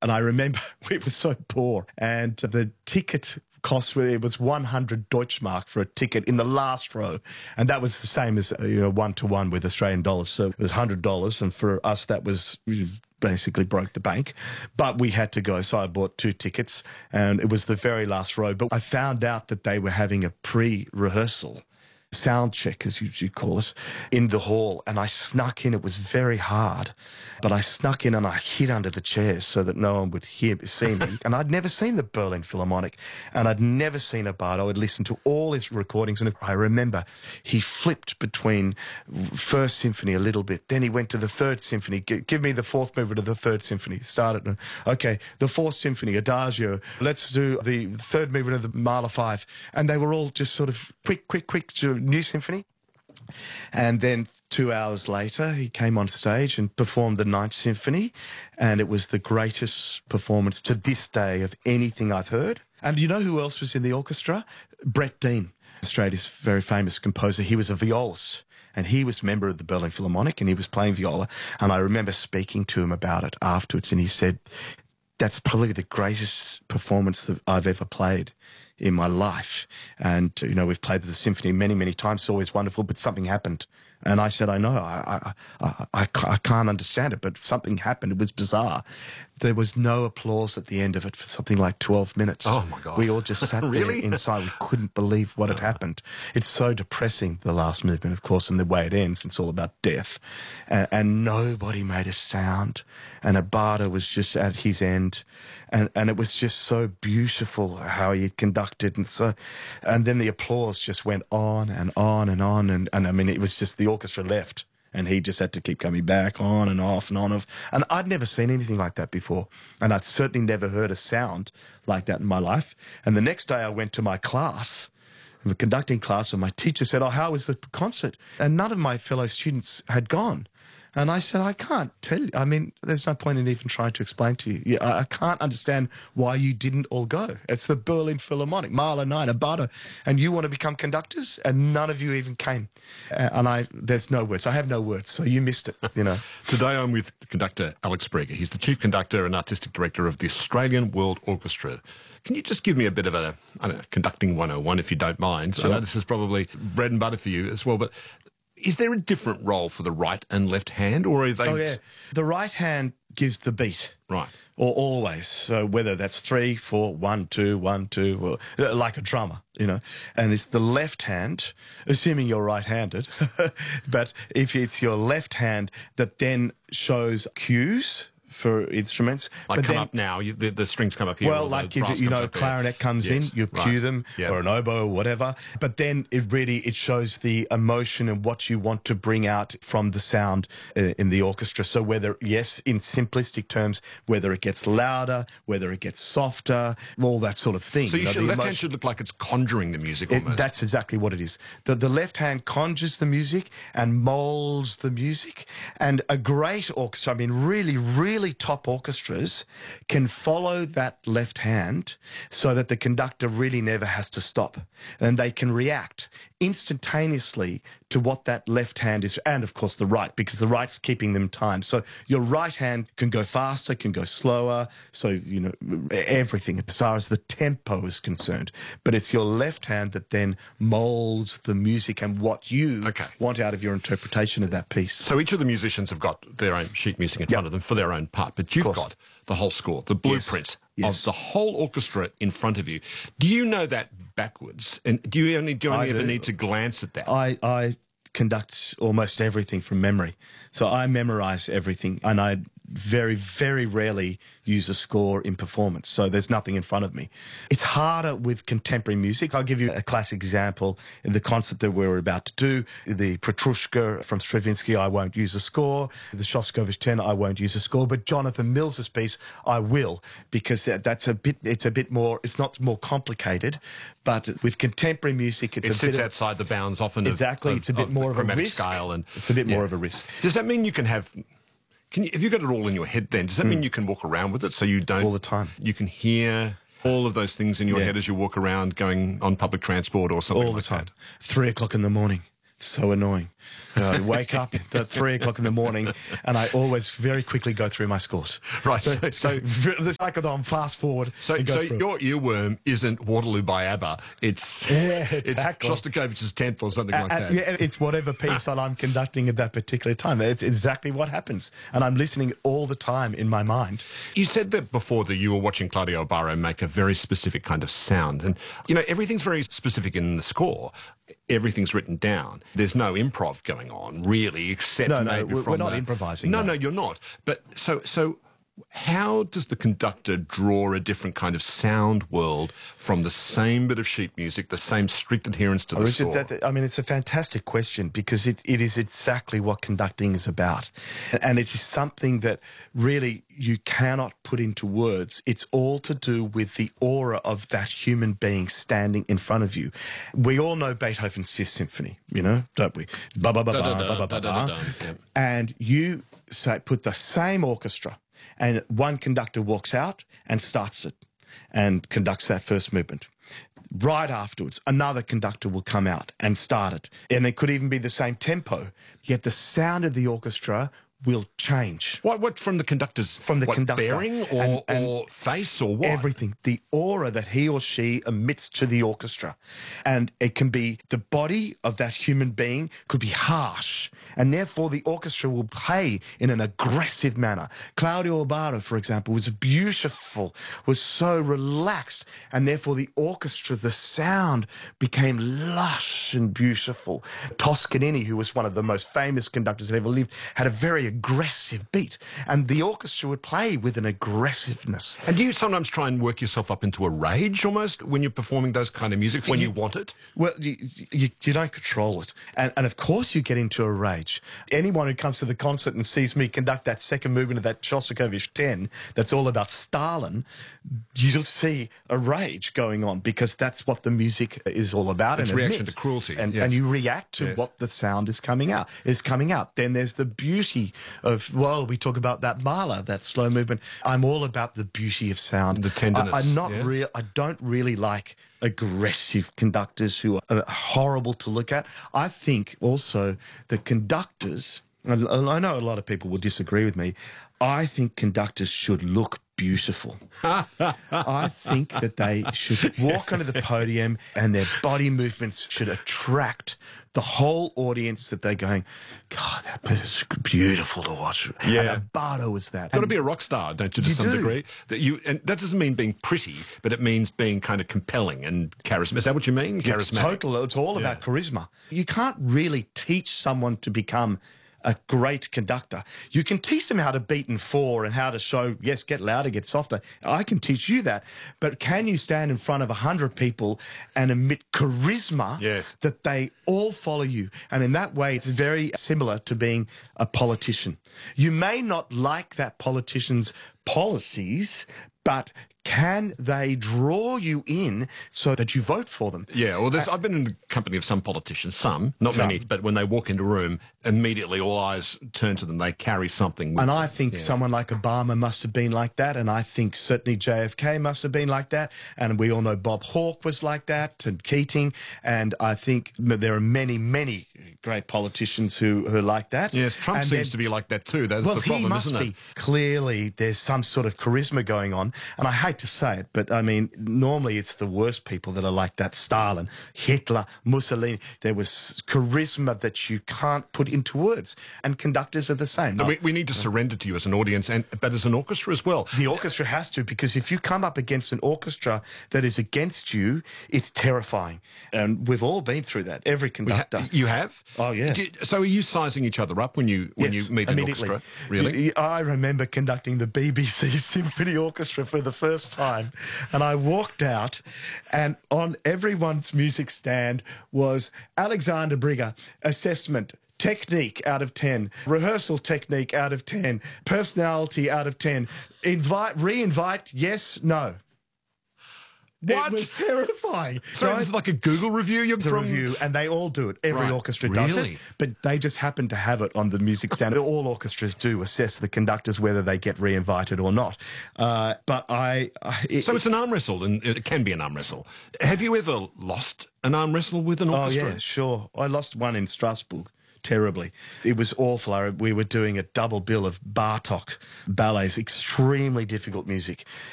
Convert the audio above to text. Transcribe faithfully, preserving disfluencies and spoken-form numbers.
And I remember we were so poor, and the ticket cost, it was one hundred Deutschmark for a ticket in the last row. And that was the same as, you know, one to one with Australian dollars. So it was one hundred dollars. And for us, that was basically broke the bank. But we had to go. So I bought two tickets, and it was the very last row. But I found out that they were having a pre-rehearsal, sound check, as you, you call it, in the hall. And I snuck in. It was very hard, but I snuck in and I hid under the chairs so that no one would hear see me. And I'd never seen the Berlin Philharmonic, and I'd never seen Abbado. I'd listened to all his recordings, and I remember he flipped between First Symphony a little bit. Then he went to the Third Symphony. Give, give me the fourth movement of the Third Symphony. Started. Okay, the Fourth Symphony, Adagio. Let's do the third movement of the Mahler Five. And they were all just sort of quick, quick, quick. New Symphony. And then two hours later, he came on stage and performed the Ninth Symphony, and it was the greatest performance to this day of anything I've heard. And you know who else was in the orchestra? Brett Dean, Australia's very famous composer. He was a violist, and he was a member of the Berlin Philharmonic, and he was playing viola. And I remember speaking to him about it afterwards, and he said, that's probably the greatest performance that I've ever played in my life. And, you know, we've played the symphony many, many times. It's always wonderful, but something happened. And I said, I know, I, I, I, I, I can't understand it, but something happened. It was bizarre. There was no applause at the end of it for something like twelve minutes. Oh, my God. We all just sat really? there inside. We couldn't believe what had happened. It's so depressing, the last movement, of course, and the way it ends. It's all about death. And, and nobody made a sound. And Abbado was just at his end. And, and it was just so beautiful how he conducted. And so, and then the applause just went on and on and on. And, and I mean, it was just the orchestra left, and he just had to keep coming back on and off and on. Of, and I'd never seen anything like that before. And I'd certainly never heard a sound like that in my life. And the next day I went to my class, the conducting class, and my teacher said, oh, how was the concert? And none of my fellow students had gone. And I said, I can't tell you. I mean, there's no point in even trying to explain to you. Yeah, I can't understand why you didn't all go. It's the Berlin Philharmonic, Mahler, Nine, Abbado, and you want to become conductors, and none of you even came. Uh, and I, there's no words. I have no words, so you missed it, you know. Today I'm with conductor Alex Brieger. He's the chief conductor and artistic director of the Australian World Orchestra. Can you just give me a bit of a, I don't know, conducting one oh one, if you don't mind? Sure. I know this is probably bread and butter for you as well, but is there a different role for the right and left hand, or are they... Oh, yeah. The right hand gives the beat. Right. Or always. So whether that's three, four, one, two, one, two, or like a drummer, you know. And it's the left hand, assuming you're right-handed, but if it's your left hand that then shows cues for instruments. Like but come then, up now, you, the, the strings come up here. well, like if, you know, clarinet comes yes, in, you right. cue them, Yep. or an oboe or whatever. But then it really, it shows the emotion and what you want to bring out from the sound uh, in the orchestra. So whether, yes, in simplistic terms, whether it gets louder, whether it gets softer, all that sort of thing. So you you know, should, the left hand emotion- should look like it's conjuring the music It, almost. that's exactly what it is. The, the left hand conjures the music and molds the music. And a great orchestra, I mean, really, really top orchestras can follow that left hand so that the conductor really never has to stop. And they can react instantaneously to what that left hand is, and of course the right, because the right's keeping them time. So your right hand can go faster, can go slower, so, you know, everything as far as the tempo is concerned. But it's your left hand that then molds the music and what you Okay. want out of your interpretation of that piece. So each of the musicians have got their own sheet music in Yep. front of them for their own part, but you've course. got the whole score, the blueprint Yes. of the whole orchestra in front of you. Do you know that backwards? And do you only do you only I ever do. need to glance at that? I, I conduct almost everything from memory. So I memorize everything, and I very, very rarely use a score in performance. So there's nothing in front of me. It's harder with contemporary music. I'll give you a classic example. In the concert that we were about to do, the Petrushka from Stravinsky, I won't use a score. The Shostakovich Ten, I won't use a score. But Jonathan Mills's piece, I will, because that- that's a bit, it's a bit more, it's not more complicated. But with contemporary music, it's it a sits bit of, outside the bounds often. of- Exactly. Of, It's a bit of more the of a chromatic risk. scale, and It's a bit more yeah. of a risk. Does that mean you can have? Can you, have you got it all in your head? Then does that mean you can walk around with it, so you don't All the time. You can hear all of those things in your Yeah. head as you walk around, going on public transport or something All the like time. that. Three o'clock in the morning. So annoying. I wake up at three o'clock in the morning, and I always very quickly go through my scores. Right. So, So, so the cycle on fast forward. so, and go so through. your earworm isn't Waterloo by ABBA. It's Yeah, exactly. it's Shostakovich's tenth or something like And, that. yeah, it's whatever piece that I'm conducting at that particular time. It's exactly what happens, and I'm listening all the time in my mind. You said that before that you were watching Claudio Barro make a very specific kind of sound. And, you know, everything's very specific in the score. Everything's written down. There's no improv going on, really, except No, no, maybe we're- from we're not the- improvising, No, no. no, you're not. But so, so how does the conductor draw a different kind of sound world from the same bit of sheet music, the same strict adherence to the Richard, score? that, I mean, it's a fantastic question because it, it is exactly what conducting is about. And it is something that really you cannot put into words. It's all to do with the aura of that human being standing in front of you. We all know Beethoven's Fifth Symphony, you know, don't we? Ba ba ba ba Da-da-da, ba ba ba da-da-da-da, ba. yep. And you say put the same orchestra, and one conductor walks out and starts it and conducts that first movement. Right afterwards, another conductor will come out and start it. And it could even be the same tempo, yet the sound of the orchestra will change. What, what from the conductor's From the what, conductor. bearing or, And- and or face or what? Everything, the aura that he or she emits to the orchestra. And it can be the body of that human being could be harsh, and therefore the orchestra will play in an aggressive manner. Claudio Barro, for example, was beautiful, was so relaxed, and therefore the orchestra, the sound became lush and beautiful. Toscanini, who was one of the most famous conductors that ever lived, had a very aggressive beat, and the orchestra would play with an aggressiveness. And do you sometimes try and work yourself up into a rage almost when you're performing those kind of music, when you, want it? Well, you, you, you don't control it. And, and of course you get into a rage. Anyone who comes to the concert and sees me conduct that second movement of that Shostakovich ten, that's all about Stalin, you'll see a rage going on because that's what the music is all about. It's and reaction admits. to cruelty, And, yes. and you react to Yes. what the sound is coming out, is coming out. Then there's the beauty of, well, we talk about that Mahler, that slow movement. I'm all about the beauty of sound. The tenderness, I, I'm not yeah. real. I don't really like aggressive conductors who are horrible to look at. I think also the conductors, and I know a lot of people will disagree with me, I think conductors should look beautiful. I think that they should walk onto the podium and their body movements should attract the whole audience, that they're going, God, that is beautiful to watch. Yeah. And Bardo was that. Got to be a rock star, don't you, to You some do. degree? That you, and that doesn't mean being pretty, but it means being kind of compelling and charismatic. Is that what you mean? It's Charismatic. total. It's all about charisma. You can't really teach someone to become a great conductor. You can teach them how to beat in four and how to show, yes, get louder, get softer. I can teach you that. But can you stand in front of a hundred people and emit charisma Yes. that they all follow you? And in that way, it's very similar to being a politician. You may not like that politician's policies, but can they draw you in so that you vote for them? Yeah, well, there's, I've been in the company of some politicians, some, not Some. many, but when they walk into a room, immediately all eyes turn to them. They carry something with And them. I think Yeah. someone like Obama must have been like that, and I think certainly J F K must have been like that, and we all know Bob Hawke was like that, and Keating, and I think there are many, many great politicians who, who are like that. Yes, Trump And seems then- to be like that too. That's well, the problem, he must isn't be. it? Clearly, there's some sort of charisma going on, and I hate to say it, but I mean, normally it's the worst people that are like that. Stalin, Hitler, Mussolini. There was charisma that you can't put into words, and conductors are the same. So we, we need to surrender to you as an audience, and but as an orchestra as well. The orchestra has to, because if you come up against an orchestra that is against you, it's terrifying. And we've all been through that, every We ha- conductor. you have? Oh, yeah. Do you- so are you sizing each other up when you when Yes, you meet an immediately. orchestra? Really? Y- y- I remember conducting the B B C Symphony Orchestra for the first time, and I walked out, and on everyone's music stand was Alexander Brigger, assessment, technique out of ten, rehearsal technique out of ten, personality out of ten, invite, re-invite, yes, no. What? It was terrifying. So I- this is like a Google review you're It's a from? review, and they all do it. Every Right. orchestra does Really? it, but they just happen to have it on the music standard. All orchestras do assess the conductors whether they get re-invited or not. Uh, but I, I it, So it's an arm wrestle, and it can be an arm wrestle. Have you ever lost an arm wrestle with an oh orchestra? yeah, sure. I lost one in Strasbourg. Terribly. It was awful. I, we were doing a double bill of Bartok ballets, extremely difficult music.